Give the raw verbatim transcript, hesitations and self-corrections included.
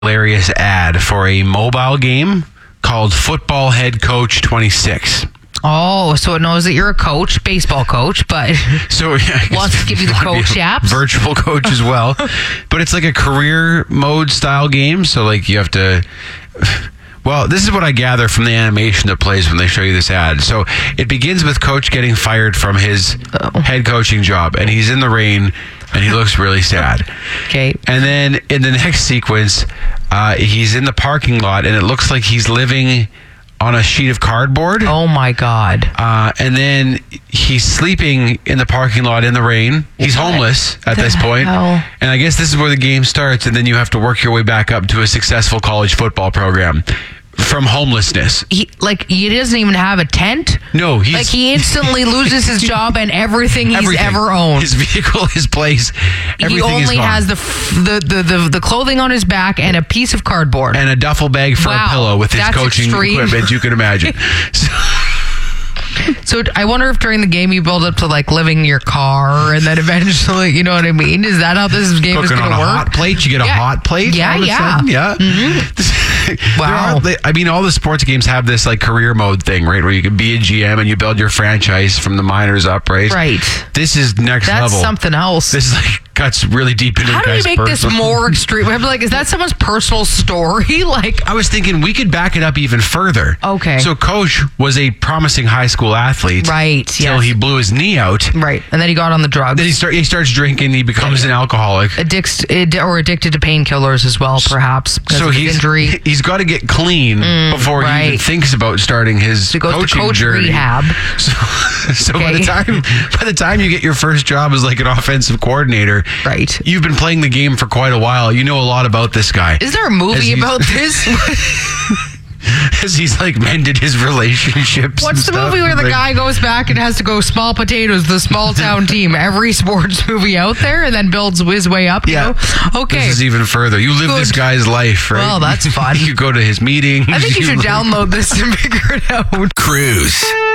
hilarious ad for a mobile game called Football Head Coach twenty-six. Oh, so it knows that you're a coach, baseball coach, but so yeah, wants to give you the coach apps. Virtual coach as well. But it's like a career mode style game. So like you have to... Well, this is what I gather from the animation that plays when they show you this ad. So it begins with Coach getting fired from his oh. head coaching job, and he's in the rain, and he looks really sad. Okay. And then in the next sequence, uh, he's in the parking lot, and it looks like he's living on a sheet of cardboard. Oh, my God. Uh, and then he's sleeping in the parking lot in the rain. He's what homeless at this point. Hell? And I guess this is where the game starts, and then you have to work your way back up to a successful college football program from homelessness. He, like, he doesn't even have a tent? No, he's... Like, he instantly loses his job and everything he's everything. ever owned. His vehicle, his place, everything He only is gone. has the, the, the, the, the clothing on his back and a piece of cardboard. And a duffel bag for wow, a pillow with his coaching extreme. equipment, you can imagine. So... So I wonder if during the game you build up to like living in your car and then eventually, you know what I mean? Is that how this game Cooking is going to work? on a hot plate, you get yeah. a hot plate. Yeah, yeah, yeah. Mm-hmm. Wow. Are, I mean, all the sports games have this like career mode thing, right? Where you can be a G M and you build your franchise from the minors up, right? Right. This is next That's level. That's something else. This is like cuts really deep into. How do you make personal. this more extreme? I'm like, is that someone's personal story? Like, I was thinking we could back it up even further. Okay. So Coach was a promising high school athlete, right? Till yes. he blew his knee out, right? And then he got on the drugs. Then he start he starts drinking. He becomes an alcoholic, addicts or addicted to painkillers as well, perhaps. So of he's injury. He's got to get clean mm, before right. he even thinks about starting his so he goes coaching to coach journey. Rehab. So, so okay. by the time by the time you get your first job as like an offensive coordinator, right? You've been playing the game for quite a while. You know a lot about this guy. Is there a movie about this? As he's like mended his relationships. What's the movie where the like, guy goes back and has to go small potatoes, the small town team? Every sports movie out there, and then builds his way up. You yeah. know? Okay. This is even further. You live Good. this guy's life, right? Well, that's fun. You go to his meetings. I think you, you should like... download this and figure it out. Cruise.